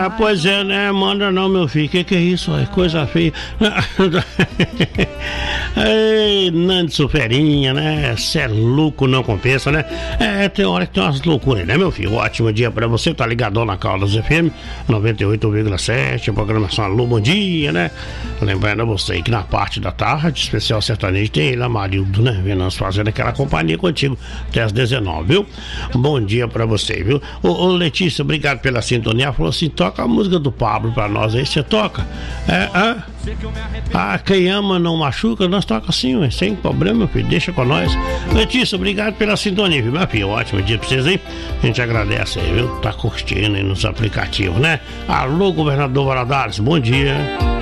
Pois é, né? Manda não, meu filho. Que é isso? É coisa feia. Ei, Nando Suferinha, né? Cê é louco, não compensa, né? Tem hora que tem umas loucuras, né, meu filho? Ótimo dia pra você, tá ligadão na Caldas FM 98,7, programação Alô, bom dia, né? Lembrando a você que na parte da tarde, especial sertanejo, tem ele, Amarildo, né? Vendo nós fazendo aquela companhia contigo até às 19, viu? Bom dia pra você, viu? Ô Letícia, obrigado pela sintonia. Ela falou assim: toca a música do Pablo pra nós aí, você toca? Quem ama não machuca, nós toca assim, ué, sem problema, meu filho, deixa com nós. Letícia, obrigado pela sintonia, viu, meu filho? Ótimo dia pra vocês aí. A gente agradece aí, viu? Tá curtindo aí nos aplicativos, né? Alô, governador Valadares, bom dia.